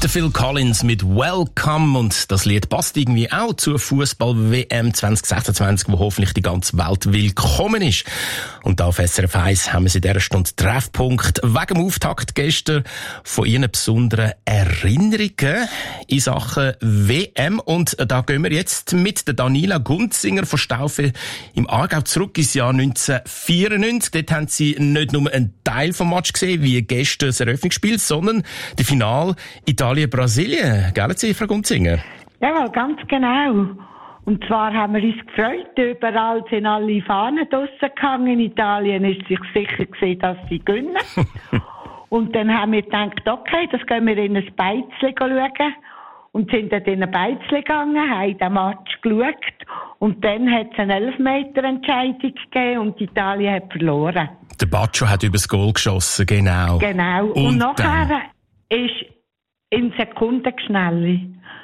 Der Phil Collins mit Welcome, und das Lied passt irgendwie auch zur Fußball-WM 2026, wo hoffentlich die ganze Welt willkommen ist. Und da auf SRF 1 haben wir in dieser Stunde Treffpunkt wegen dem Auftakt gestern von Ihren besonderen Erinnerungen in Sachen WM. Und da gehen wir jetzt mit der Daniela Gunzinger von Staufe im Aargau zurück ins Jahr 1994. Dort haben Sie nicht nur einen Teil vom Match gesehen, wie gestern das Eröffnungsspiel, sondern das Finale Italien-Brasilien. Gell, Sie, Frau Gunzinger? Ja, ganz genau. Und zwar haben wir uns gefreut, überall sind alle Fahnen draussen gehangen. In Italien ist sich sicher gesehen, dass sie gewinnen. Und dann haben wir gedacht, okay, das gehen wir in ein Beizli schauen. Und sind dann in ein Beizli gegangen, haben den Match geschaut. Und dann hat es eine Elfmeter-Entscheidung gegeben und Italien hat verloren. Der Baccio hat übers Goal geschossen, genau. Genau. Und nachher ist in Sekundenschnelle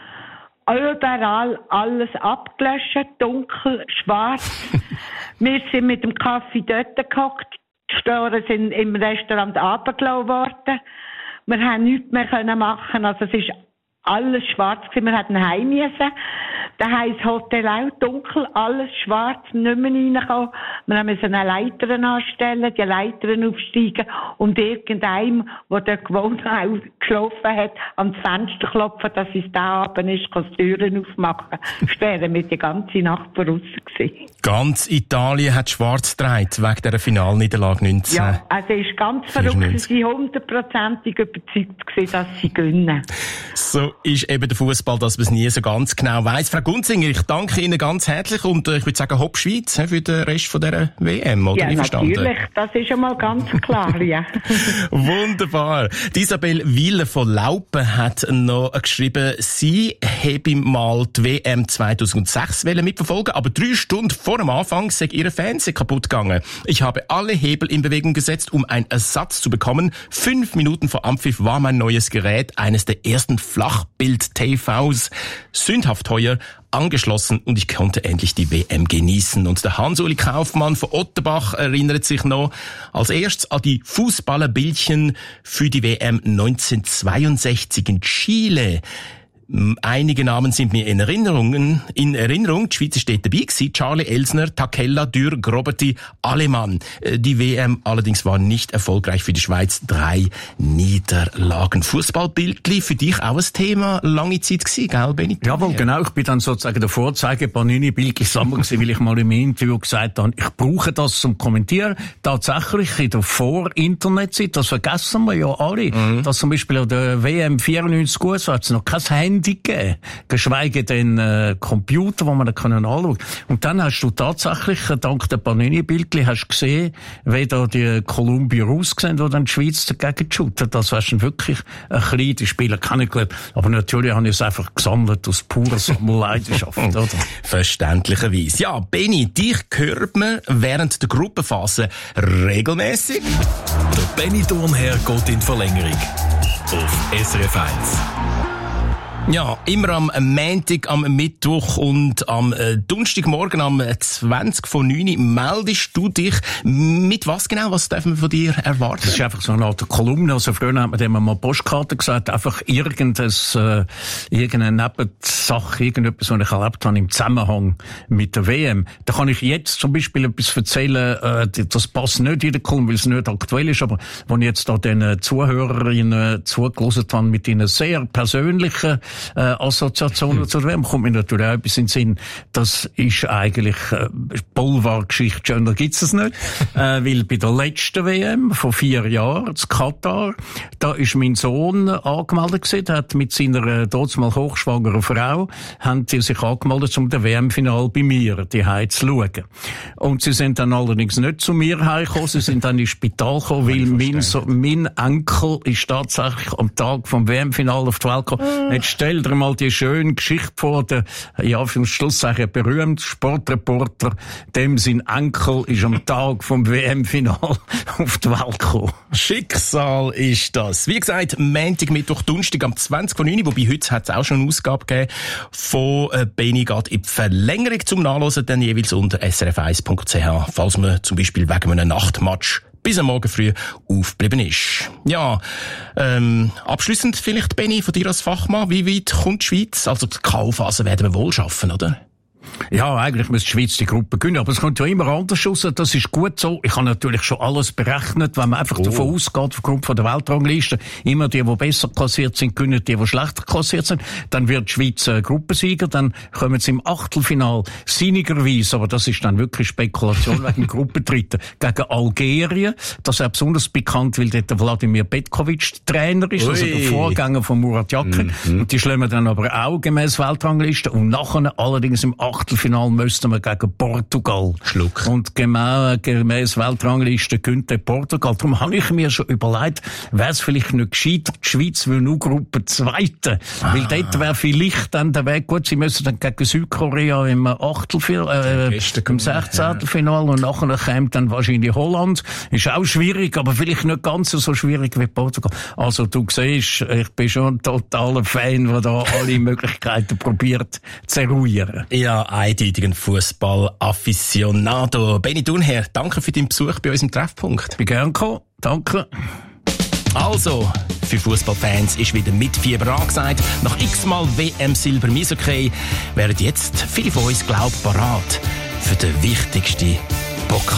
überall alles abgelöscht, dunkel, schwarz. Wir sind mit dem Kaffee dort gehockt, die Storen sind im Restaurant runtergelassen worden. Wir haben nichts mehr machen, also es ist alles schwarz gewesen. Wir hatten heim müssen. Daheim das Hotel auch dunkel, alles schwarz, nicht mehr reinkommen. Wir mussten eine Leiter anstellen, die Leitern aufsteigen und irgendeinem, der dort gewohnt hat, geschlafen hat, ans Fenster klopfen, dass es da oben ist, kann die Türen aufmachen. Wären wir die ganze Nacht draussen gewesen. Ganz Italien hat schwarz gedreht, wegen dieser Finalniederlage 19. Ja, also es ist ganz verrückt. Sie waren 100%ig überzeugt gewesen, dass sie gewinnen. So ist eben der Fußball, dass man es nie so ganz genau weiss. Frau Gunzinger, ich danke Ihnen ganz herzlich und ich würde sagen, Hopp Schweiz für den Rest von dieser WM, oder? Ja, natürlich, das ist schon mal ganz klar, ja. Wunderbar. Die Isabel Wille von Laupen hat noch geschrieben, sie habe mal die WM 2006 mitverfolgen, aber 3 Stunden vor dem Anfang sei ihr Fernseher kaputt gegangen. Ich habe alle Hebel in Bewegung gesetzt, um einen Ersatz zu bekommen. 5 Minuten vor Anpfiff war mein neues Gerät, eines der ersten Flachbild-TVs, sündhaft teuer, angeschlossen und ich konnte endlich die WM genießen. Und der Hans-Uli Kaufmann von Otterbach erinnert sich noch als erstes an die Fußballerbildchen für die WM 1962 in Chile. Einige Namen sind mir in Erinnerung. Die Schweizer steht dabei gewesen. Charlie Elsner, Takella, Dürr, Groberti, Alemann. Die WM allerdings war nicht erfolgreich für die Schweiz. 3 Niederlagen. Fußballbildli, für dich auch ein Thema lange Zeit gewesen, gell, Benito? Jawohl, genau. Ich bin dann sozusagen der Vorzeige-Panini-Bildli-Sammler gewesen, weil ich mal im Interview gesagt habe, ich brauche das zum Kommentieren. Tatsächlich in der Vor-Internet-Zeit, das vergessen wir ja alle, dass zum Beispiel an der WM 94 gut so hat es noch kein Handy gegeben, geschweige denn Computer, wo man da anschauen können. Und dann hast du tatsächlich, dank der Panini-Bildli, hast gesehen, wie da die Kolumbier aussehen, wo dann die Schweiz dagegen shootet. Das war schon wirklich ein kleiner, die Spieler kennengelernt. Aber natürlich habe ich es einfach gesammelt aus purer Sammelleidenschaft, oder? Verständlicherweise. Ja, Benni, dich hört man während der Gruppenphase regelmäßig. Der Benni Thurnherr geht in die Verlängerung. Auf SRF 1. Ja, immer am Montag, am Mittwoch und am Donnerstagmorgen am 20 vor 9 meldest du dich. Mit was genau? Was dürfen wir von dir erwarten? Das ist einfach so eine Art Kolumne. Also früher hat man dem mal Postkarte gesagt. Einfach irgendeine Nebensache, irgendetwas, was ich erlebt habe im Zusammenhang mit der WM. Da kann ich jetzt zum Beispiel etwas erzählen, das passt nicht in der Kolumne, weil es nicht aktuell ist, aber wenn ich jetzt da den Zuhörerinnen zugelassen habe mit ihnen sehr persönlichen Assoziationen zur WM, kommt mir natürlich auch etwas in den Sinn. Das ist eigentlich Boulevardgeschichte, schöner gibt's es nicht. Weil bei der letzten WM vor 4 Jahren, in Katar, da ist mein Sohn angemeldet gewesen, der hat mit seiner damals hochschwangeren Frau, haben die sich angemeldet, um das WM-Final bei mir die zu schauen. Und sie sind dann allerdings nicht zu mir heimgekommen, sie sind dann ins Spital gekommen, weil mein Enkel ist tatsächlich am Tag vom WM-Final auf die Welt gekommen. Jetzt stell dir mal die schöne Geschichte vor, der, ja, für den Schluss sage ich, berühmte Sportreporter, dem sein Enkel ist am Tag vom WM-Final auf die Welt gekommen. Schicksal ist das. Wie gesagt, Montag, Mittwoch, Donnerstag am 20 vor 9, wobei heute hat es auch schon eine Ausgabe gegeben von Benni geht in die Verlängerung zum Nachlesen, dann jeweils unter srf1.ch, falls man zum Beispiel wegen einem Nachtmatch bis am Morgen früh aufgeblieben ist. Ja, abschliessend vielleicht, Benni, von dir als Fachmann, wie weit kommt die Schweiz? Also die K.O.-Phase werden wir wohl schaffen, oder? Ja, eigentlich muss die Schweiz die Gruppe gewinnen, aber es kommt ja immer anders raus. Das ist gut so. Ich habe natürlich schon alles berechnet, wenn man einfach davon ausgeht, aufgrund von der Weltrangliste, immer die besser klassiert sind, gewinnen die schlechter klassiert sind. Dann wird die Schweiz Gruppensieger, dann kommen sie im Achtelfinal sinnigerweise, aber das ist dann wirklich Spekulation wegen Gruppendritten, gegen Algerien. Das ist auch besonders bekannt, weil dort Wladimir Petkovic Trainer ist, also der Vorgänger von Murat Yakin. Und die schlagen wir dann aber auch gemäss Weltrangliste. Und nachher allerdings im Achtelfinal müssten wir gegen Portugal. Schluck. Und gemäss Weltrangliste könnte Portugal. Darum habe ich mir schon überlegt, wäre es vielleicht nicht gescheiter, die Schweiz will nur Gruppe Zweite. Weil dort wäre vielleicht dann der Weg gut. Sie müssen dann gegen Südkorea im Achtelfinal, im 16. Final und nachher kommt dann wahrscheinlich Holland. Ist auch schwierig, aber vielleicht nicht ganz so schwierig wie Portugal. Also du siehst, ich bin schon ein totaler Fan, der da alle Möglichkeiten probiert zu eruieren. Ja, eindeutig ein Fußball-Afficionado. Benni Thurnherr, danke für deinen Besuch bei uns im Treffpunkt. Bin gern gekommen. Danke. Also, für Fußballfans ist wieder mit Fieber angesagt. Nach x-mal WM-Silber im Eishockey wären jetzt viele von uns, parat für den wichtigsten Pokal.